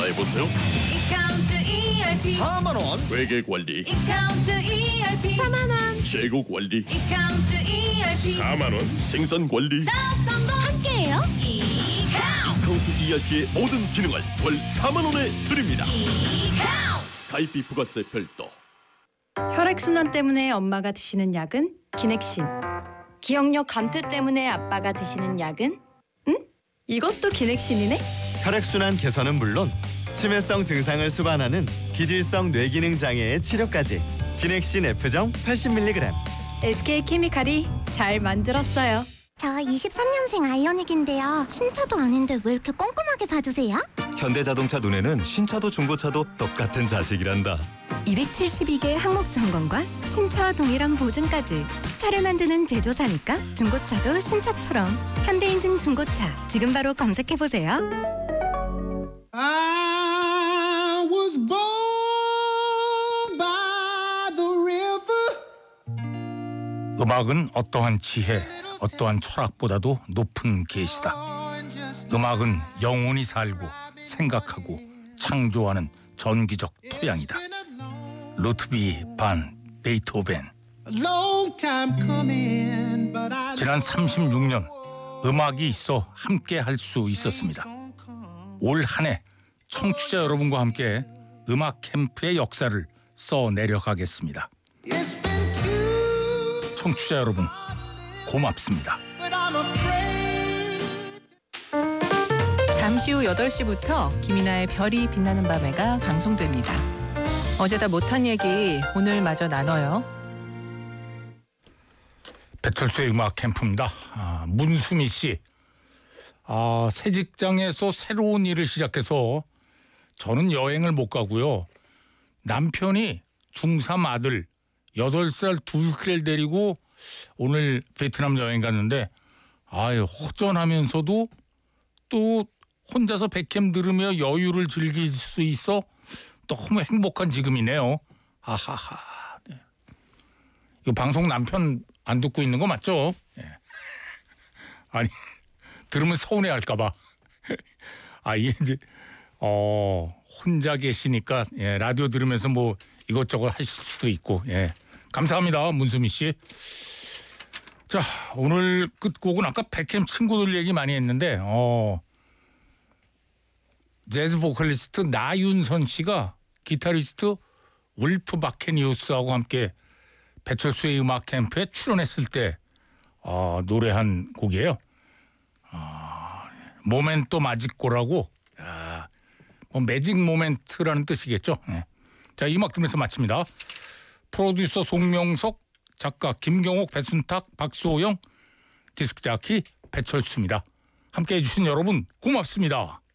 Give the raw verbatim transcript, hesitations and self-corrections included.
전화해보세요. 이카운트 이알피 사만 원. 회계관리 이카운트 이알피 사만 원 재고관리 이카운트 이알피 사만 원 생산관리 사업 성공 함께해요. 이카운트 카운트 이알피의 모든 기능을 월 사만 원에 드립니다. 이카운트 가입비 부가세 별도. 혈액순환 때문에 엄마가 드시는 약은 기넥신. 기억력 감퇴 때문에 아빠가 드시는 약은? 응? 이것도 기넥신이네? 혈액순환 개선은 물론 치매성 증상을 수반하는 기질성 뇌기능 장애의 치료까지. 기넥신 F정 팔십 밀리그램. 에스케이케미칼이 잘 만들었어요. 저 이십삼 년생 아이오닉인데요. 신차도 아닌데 왜 이렇게 꼼꼼하게 봐주세요? 현대자동차 눈에는 신차도 중고차도 똑같은 자식이란다. 이백칠십이 개 항목 점검과 신차와 동일한 보증까지. 차를 만드는 제조사니까 중고차도 신차처럼. 현대인증 중고차 지금 바로 검색해보세요. I was born by the river. 음악은 어떠한 지혜, 어떠한 철학보다도 높은 계시다. 음악은 영원히 살고 생각하고 창조하는 전기적 토양이다. 루트비 반 베이토벤. 지난 삼십육 년 음악이 있어 함께 할 수 있었습니다. 올 한 해 청취자 여러분과 함께 음악 캠프의 역사를 써내려가겠습니다. 청취자 여러분 고맙습니다. 잠시 후 여덟 시부터 김이나의 별이 빛나는 밤에가 방송됩니다. 어제다 못한 얘기 오늘 마저 나눠요. 배철수의 음악 캠프입니다. 아, 문수미 씨. 아, 새 직장에서 새로운 일을 시작해서 저는 여행을 못 가고요. 남편이 중삼 아들 여덟 살 둘째를 데리고 오늘 베트남 여행 갔는데 아유 허전하면서도 또 혼자서 백캠 들으며 여유를 즐길 수 있어 너무 행복한 지금이네요. 아하하. 네. 이거 방송 남편 안 듣고 있는 거 맞죠? 네. 아니 들으면 서운해할까봐. 아 이게 이제 어 혼자 계시니까 예, 라디오 들으면서 뭐 이것저것 하실 수도 있고 예. 감사합니다 문수미 씨. 자 오늘 끝곡은 아까 백캠 친구들 얘기 많이 했는데 어 재즈 보컬리스트 나윤선 씨가 기타리스트 울프 바케니우스하고 함께 배철수의 음악 캠프에 출연했을 때 어, 노래한 곡이에요. 어, 모멘토 마지코라고 아, 뭐 매직 모멘트라는 뜻이겠죠. 네. 자, 이 음악 들으면서 마칩니다. 프로듀서 송명석, 작가 김경옥, 배순탁, 박수호영, 디스크자키 배철수입니다. 함께해 주신 여러분 고맙습니다.